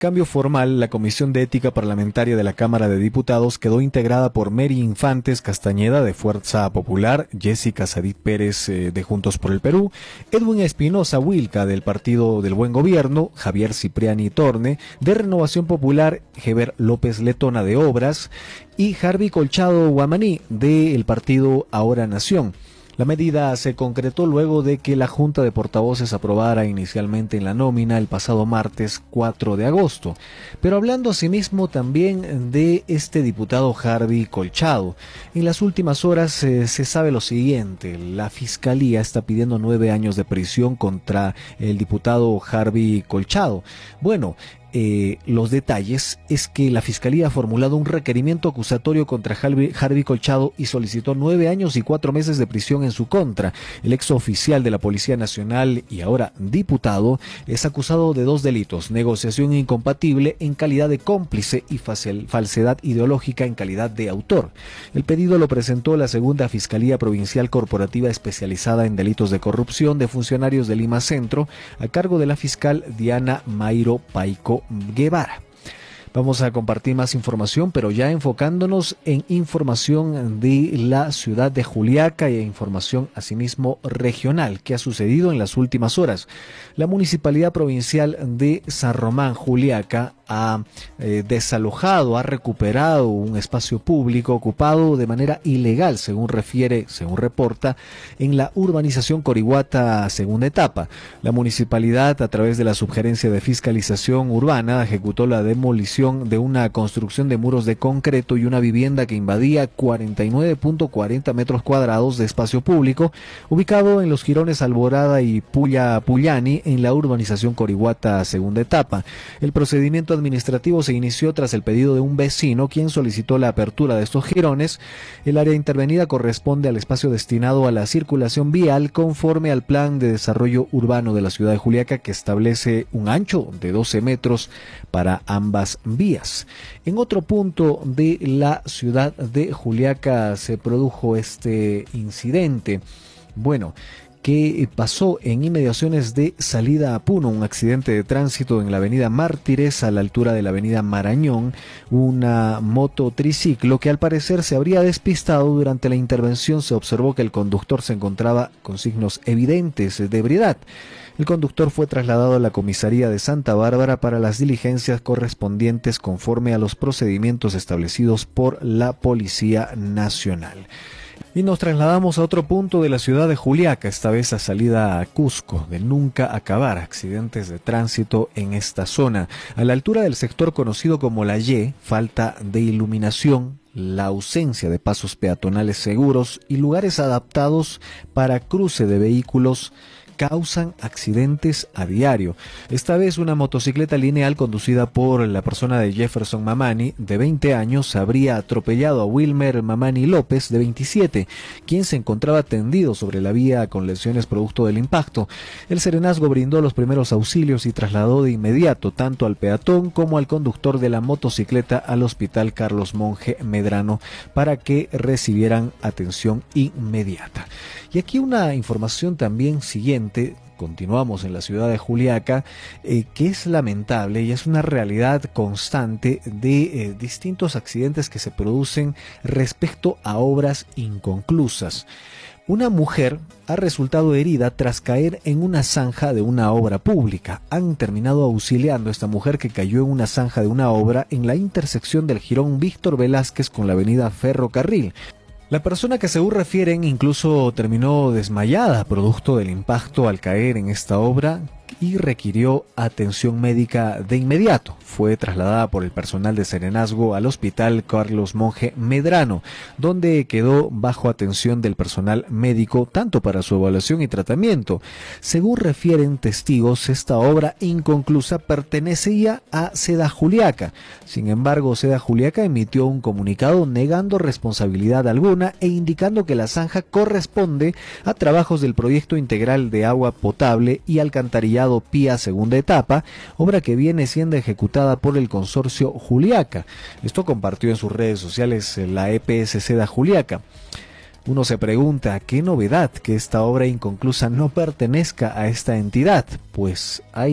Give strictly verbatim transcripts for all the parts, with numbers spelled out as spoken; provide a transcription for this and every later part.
Cambio formal, la Comisión de Ética Parlamentaria de la Cámara de Diputados quedó integrada por Mary Infantes Castañeda, de Fuerza Popular, Jessica Sadit Pérez, eh, de Juntos por el Perú, Edwin Espinosa Wilca, del Partido del Buen Gobierno, Javier Cipriani Torne, de Renovación Popular, Heber López Letona, de Obras, y Harvey Colchado Guamaní, del Partido Ahora Nación. La medida se concretó luego de que la Junta de Portavoces aprobara inicialmente en la nómina el pasado martes cuatro de agosto. Pero hablando asimismo también de este diputado Harvey Colchado, en las últimas horas eh, se sabe lo siguiente: la Fiscalía está pidiendo nueve años de prisión contra el diputado Harvey Colchado. Bueno, Eh, los detalles es que la Fiscalía ha formulado un requerimiento acusatorio contra Harvey, Harvey Colchado y solicitó nueve años y cuatro meses de prisión en su contra. El ex oficial de la Policía Nacional y ahora diputado es acusado de dos delitos: negociación incompatible en calidad de cómplice y falsedad ideológica en calidad de autor. El pedido lo presentó la segunda Fiscalía Provincial Corporativa especializada en delitos de corrupción de funcionarios de Lima Centro, a cargo de la fiscal Diana Mayro Paico Guevara. Vamos a compartir más información, pero ya enfocándonos en información de la ciudad de Juliaca y información asimismo regional que ha sucedido en las últimas horas. La Municipalidad Provincial de San Román, Juliaca, ha eh, desalojado, ha recuperado un espacio público ocupado de manera ilegal, según refiere, según reporta, en la urbanización Corihuata, segunda etapa. La municipalidad, a través de la Subgerencia de Fiscalización Urbana, ejecutó la demolición de una construcción de muros de concreto y una vivienda que invadía cuarenta y nueve punto cuarenta metros cuadrados de espacio público, ubicado en los jirones Alborada y Puya Puyani, en la urbanización Corihuata, segunda etapa. El procedimiento administrativo se inició tras el pedido de un vecino, quien solicitó la apertura de estos jirones. El área intervenida corresponde al espacio destinado a la circulación vial conforme al Plan de Desarrollo Urbano de la ciudad de Juliaca, que establece un ancho de doce metros para ambas vías. En otro punto de la ciudad de Juliaca se produjo este incidente. Bueno, que pasó en inmediaciones de Salida a Puno, un accidente de tránsito en la avenida Mártires a la altura de la avenida Marañón, una moto triciclo que al parecer se habría despistado. Durante la intervención se observó que el conductor se encontraba con signos evidentes de ebriedad. El conductor fue trasladado a la comisaría de Santa Bárbara para las diligencias correspondientes conforme a los procedimientos establecidos por la Policía Nacional. Y nos trasladamos a otro punto de la ciudad de Juliaca, esta vez a salida a Cusco, de nunca acabar. Accidentes de tránsito en esta zona. A la altura del sector conocido como La Y, falta de iluminación, la ausencia de pasos peatonales seguros y lugares adaptados para cruce de vehículos causan accidentes a diario. Esta vez una motocicleta lineal conducida por la persona de Jefferson Mamani, de veinte años, habría atropellado a Wilmer Mamani López, de veintisiete, quien se encontraba tendido sobre la vía con lesiones producto del impacto. El serenazgo brindó los primeros auxilios y trasladó de inmediato tanto al peatón como al conductor de la motocicleta al Hospital Carlos Monge Medrano para que recibieran atención inmediata. Y aquí una información también siguiente. Continuamos en la ciudad de Juliaca, eh, que es lamentable y es una realidad constante de eh, distintos accidentes que se producen respecto a obras inconclusas. Una mujer ha resultado herida tras caer en una zanja de una obra pública. Han terminado auxiliando a esta mujer, que cayó en una zanja de una obra en la intersección del jirón Víctor Velázquez con la avenida Ferrocarril. La persona que según refieren incluso terminó desmayada producto del impacto al caer en esta obra y requirió atención médica de inmediato. Fue trasladada por el personal de serenazgo al Hospital Carlos Monge Medrano, donde quedó bajo atención del personal médico tanto para su evaluación y tratamiento. Según refieren testigos, esta obra inconclusa pertenecía a Seda Juliaca. Sin embargo, Seda Juliaca emitió un comunicado negando responsabilidad alguna e indicando que la zanja corresponde a trabajos del Proyecto Integral de Agua Potable y Alcantarillado Pía segunda etapa, obra que viene siendo ejecutada por el consorcio Juliaca. Esto compartió en sus redes sociales la E P S Seda Juliaca. Uno se pregunta, ¿qué novedad que esta obra inconclusa no pertenezca a esta entidad? Pues hay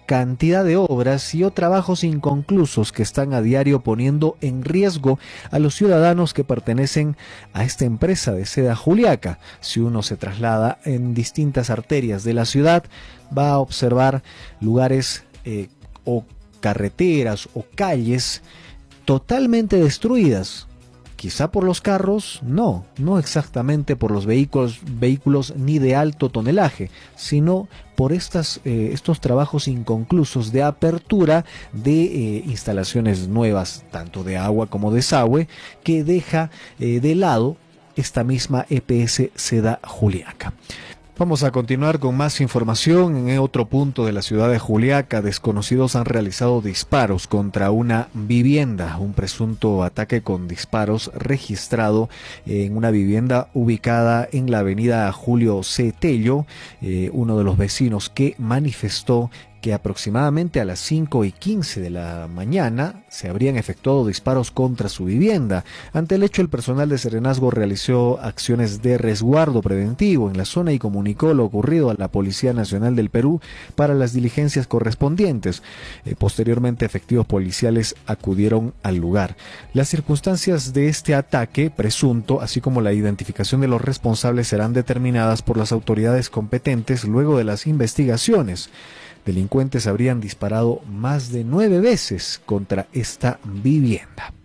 cantidad de obras y o trabajos inconclusos que están a diario poniendo en riesgo a los ciudadanos que pertenecen a esta empresa de seda Juliaca. Si uno se traslada en distintas arterias de la ciudad, va a observar lugares eh, o carreteras o calles totalmente destruidas. Quizá por los carros, no, no exactamente por los vehículos, vehículos ni de alto tonelaje, sino por estas, eh, estos trabajos inconclusos de apertura de eh, instalaciones nuevas, tanto de agua como desagüe, que deja eh, de lado esta misma E P S Seda Juliaca. Vamos a continuar con más información. En otro punto de la ciudad de Juliaca, desconocidos han realizado disparos contra una vivienda, un presunto ataque con disparos registrado en una vivienda ubicada en la avenida Julio C. Tello. Eh, uno de los vecinos que manifestó que aproximadamente a las cinco y quince de la mañana se habrían efectuado disparos contra su vivienda. Ante el hecho, el personal de Serenazgo realizó acciones de resguardo preventivo en la zona y comunicó lo ocurrido a la Policía Nacional del Perú para las diligencias correspondientes. Eh, posteriormente, efectivos policiales acudieron al lugar. Las circunstancias de este ataque presunto, así como la identificación de los responsables, serán determinadas por las autoridades competentes luego de las investigaciones. Delincuentes habrían disparado más de nueve veces contra esta vivienda.